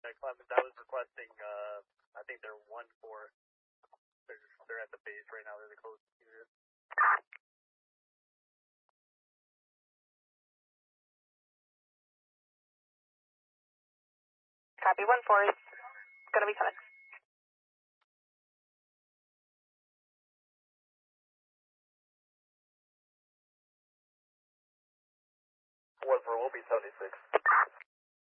Clemens, I was requesting, I think they're 1-4. They're at the base right now. They're the closest unit. Copy, 1-4 is going to be coming. 1-4 will be 76.